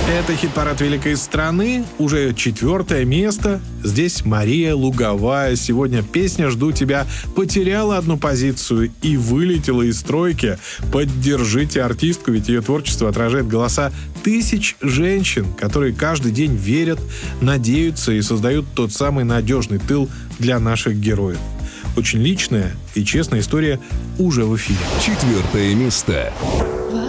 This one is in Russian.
Это хит-парад великой страны, уже 4-е место. Здесь Мария Луговая. Сегодня песня «Жду тебя» потеряла одну позицию и вылетела из стройки. Поддержите артистку, ведь ее творчество отражает голоса тысяч женщин, которые каждый день верят, надеются и создают тот самый надежный тыл для наших героев. Очень личная и честная история уже в эфире. 4-е место.